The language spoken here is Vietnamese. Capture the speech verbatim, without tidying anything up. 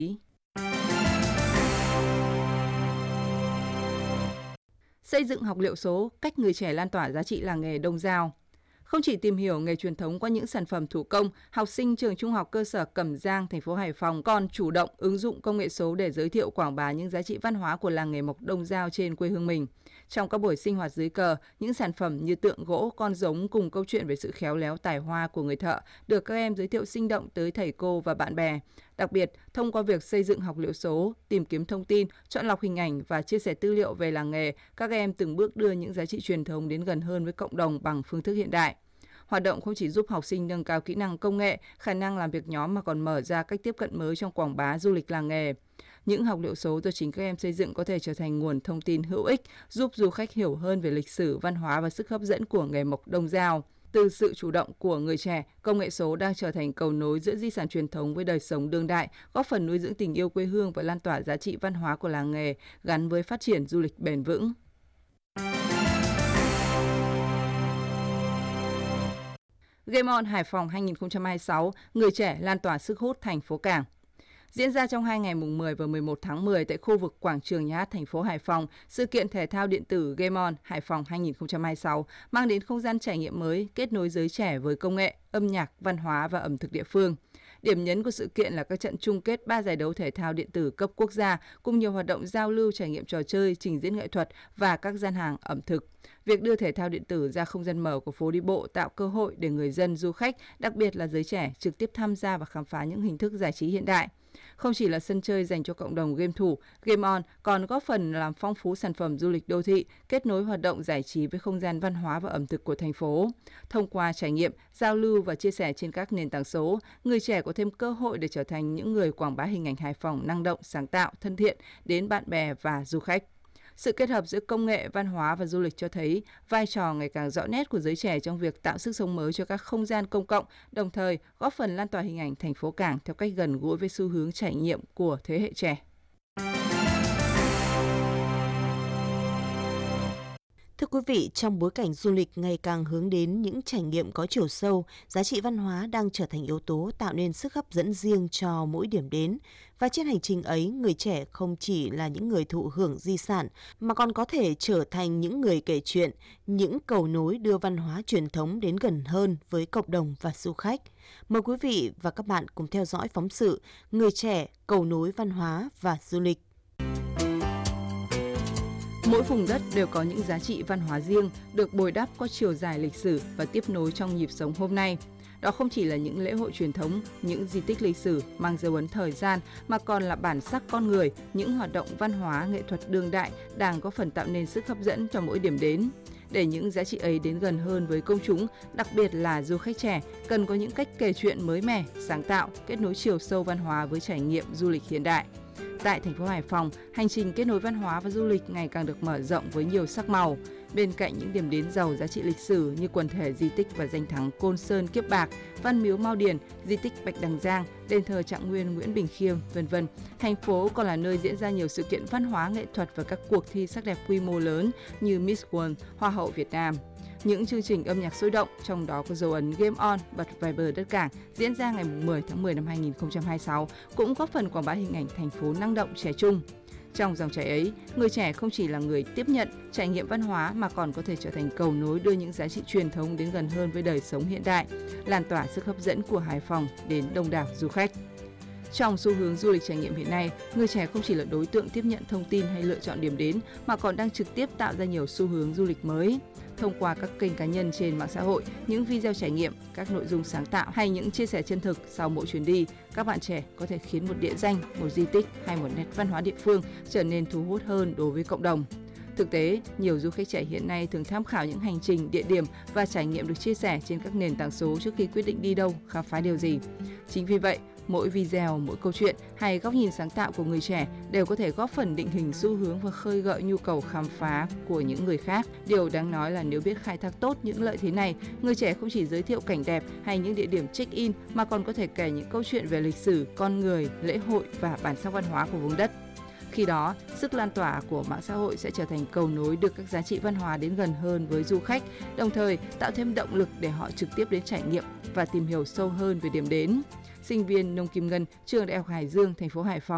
Xây dựng học liệu số, cách người trẻ lan tỏa giá trị làng nghề Đông Dao. Không chỉ tìm hiểu nghề truyền thống qua những sản phẩm thủ công, học sinh trường Trung học cơ sở Cẩm Giang, thành phố Hải Phòng còn chủ động ứng dụng công nghệ số để giới thiệu quảng bá những giá trị văn hóa của làng nghề mộc Đông Dao trên quê hương mình. Trong các buổi sinh hoạt dưới cờ, những sản phẩm như tượng gỗ, con giống cùng câu chuyện về sự khéo léo tài hoa của người thợ được các em giới thiệu sinh động tới thầy cô và bạn bè. Đặc biệt, thông qua việc xây dựng học liệu số, tìm kiếm thông tin, chọn lọc hình ảnh và chia sẻ tư liệu về làng nghề, các em từng bước đưa những giá trị truyền thống đến gần hơn với cộng đồng bằng phương thức hiện đại. Hoạt động không chỉ giúp học sinh nâng cao kỹ năng công nghệ, khả năng làm việc nhóm mà còn mở ra cách tiếp cận mới trong quảng bá du lịch làng nghề. Những học liệu số do chính các em xây dựng có thể trở thành nguồn thông tin hữu ích, giúp du khách hiểu hơn về lịch sử, văn hóa và sức hấp dẫn của nghề mộc Đông Dao. Từ sự chủ động của người trẻ, công nghệ số đang trở thành cầu nối giữa di sản truyền thống với đời sống đương đại, góp phần nuôi dưỡng tình yêu quê hương và lan tỏa giá trị văn hóa của làng nghề gắn với phát triển du lịch bền vững. Game On Hải Phòng hai không hai sáu, người trẻ lan tỏa sức hút thành phố cảng. Diễn ra trong hai ngày mùng mười và mười một tháng mười tại khu vực quảng trường Nhà hát thành phố Hải Phòng, sự kiện thể thao điện tử Game On Hải Phòng hai không hai sáu mang đến không gian trải nghiệm mới, kết nối giới trẻ với công nghệ, âm nhạc, văn hóa và ẩm thực địa phương. Điểm nhấn của sự kiện là các trận chung kết ba giải đấu thể thao điện tử cấp quốc gia cùng nhiều hoạt động giao lưu trải nghiệm trò chơi, trình diễn nghệ thuật và các gian hàng ẩm thực. Việc đưa thể thao điện tử ra không gian mở của phố đi bộ tạo cơ hội để người dân, du khách, đặc biệt là giới trẻ trực tiếp tham gia và khám phá những hình thức giải trí hiện đại. Không chỉ là sân chơi dành cho cộng đồng game thủ, Game On còn góp phần làm phong phú sản phẩm du lịch đô thị, kết nối hoạt động giải trí với không gian văn hóa và ẩm thực của thành phố. Thông qua trải nghiệm, giao lưu và chia sẻ trên các nền tảng số, người trẻ có thêm cơ hội để trở thành những người quảng bá hình ảnh Hải Phòng năng động, sáng tạo, thân thiện đến bạn bè và du khách. Sự kết hợp giữa công nghệ, văn hóa và du lịch cho thấy vai trò ngày càng rõ nét của giới trẻ trong việc tạo sức sống mới cho các không gian công cộng, đồng thời góp phần lan tỏa hình ảnh thành phố cảng theo cách gần gũi với xu hướng trải nghiệm của thế hệ trẻ. Thưa quý vị, trong bối cảnh du lịch ngày càng hướng đến những trải nghiệm có chiều sâu, giá trị văn hóa đang trở thành yếu tố tạo nên sức hấp dẫn riêng cho mỗi điểm đến. Và trên hành trình ấy, người trẻ không chỉ là những người thụ hưởng di sản, mà còn có thể trở thành những người kể chuyện, những cầu nối đưa văn hóa truyền thống đến gần hơn với cộng đồng và du khách. Mời quý vị và các bạn cùng theo dõi phóng sự Người trẻ cầu nối văn hóa và du lịch. Mỗi vùng đất đều có những giá trị văn hóa riêng, được bồi đắp qua chiều dài lịch sử và tiếp nối trong nhịp sống hôm nay. Đó không chỉ là những lễ hội truyền thống, những di tích lịch sử mang dấu ấn thời gian, mà còn là bản sắc con người, những hoạt động văn hóa, nghệ thuật đương đại đang có phần tạo nên sức hấp dẫn cho mỗi điểm đến. Để những giá trị ấy đến gần hơn với công chúng, đặc biệt là du khách trẻ, cần có những cách kể chuyện mới mẻ, sáng tạo, kết nối chiều sâu văn hóa với trải nghiệm du lịch hiện đại. Tại thành phố Hải Phòng, hành trình kết nối văn hóa và du lịch ngày càng được mở rộng với nhiều sắc màu. Bên cạnh những điểm đến giàu giá trị lịch sử như quần thể di tích và danh thắng Côn Sơn Kiếp Bạc, Văn Miếu Mao Điền, di tích Bạch Đằng Giang, đền thờ Trạng Nguyên Nguyễn Bình Khiêm, vân vân, thành phố còn là nơi diễn ra nhiều sự kiện văn hóa nghệ thuật và các cuộc thi sắc đẹp quy mô lớn như Miss World, Hoa hậu Việt Nam. Những chương trình âm nhạc sôi động, trong đó có dấu ấn Game On bật Viber đất cảng diễn ra ngày mười tháng mười năm hai nghìn không trăm hai mươi sáu cũng góp phần quảng bá hình ảnh thành phố năng động trẻ trung. Trong dòng chảy ấy, người trẻ không chỉ là người tiếp nhận, trải nghiệm văn hóa mà còn có thể trở thành cầu nối đưa những giá trị truyền thống đến gần hơn với đời sống hiện đại, lan tỏa sức hấp dẫn của Hải Phòng đến đông đảo du khách. Trong xu hướng du lịch trải nghiệm hiện nay, người trẻ không chỉ là đối tượng tiếp nhận thông tin hay lựa chọn điểm đến mà còn đang trực tiếp tạo ra nhiều xu hướng du lịch mới. Thông qua các kênh cá nhân trên mạng xã hội, những video trải nghiệm, các nội dung sáng tạo hay những chia sẻ chân thực sau mỗi chuyến đi, các bạn trẻ có thể khiến một địa danh, một di tích hay một nét văn hóa địa phương trở nên thu hút hơn đối với cộng đồng. Thực tế, nhiều du khách trẻ hiện nay thường tham khảo những hành trình, địa điểm và trải nghiệm được chia sẻ trên các nền tảng số trước khi quyết định đi đâu, khám phá điều gì. Chính vì vậy, mỗi video, mỗi câu chuyện hay góc nhìn sáng tạo của người trẻ đều có thể góp phần định hình xu hướng và khơi gợi nhu cầu khám phá của những người khác. Điều đáng nói là nếu biết khai thác tốt những lợi thế này, người trẻ không chỉ giới thiệu cảnh đẹp hay những địa điểm check-in mà còn có thể kể những câu chuyện về lịch sử, con người, lễ hội và bản sắc văn hóa của vùng đất. Khi đó, sức lan tỏa của mạng xã hội sẽ trở thành cầu nối đưa các giá trị văn hóa đến gần hơn với du khách, đồng thời tạo thêm động lực để họ trực tiếp đến trải nghiệm và tìm hiểu sâu hơn về điểm đến. Sinh viên Nông Kim Ngân, trường Đại học Hải Dương, thành phố Hải Phòng